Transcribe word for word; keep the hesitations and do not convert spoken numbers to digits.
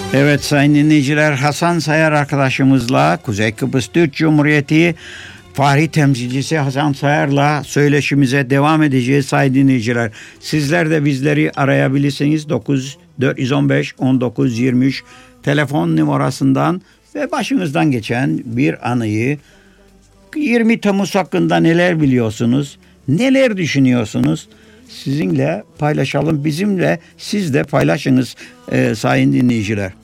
Evet sayın dinleyiciler, Hasan Sayar arkadaşımızla Kuzey Kıbrıs Türk Cumhuriyeti Fahri Temsilcisi Hasan Sayar'la söyleşimize devam edeceğiz sayın dinleyiciler. Sizler de bizleri arayabilirsiniz dokuz dört yüz on beş on dokuz yirmi üç telefon numarasından ve başınızdan geçen bir anıyı, yirmi Temmuz hakkında neler biliyorsunuz, neler düşünüyorsunuz? Sizinle paylaşalım, bizimle siz de paylaşınız e, sayın dinleyiciler.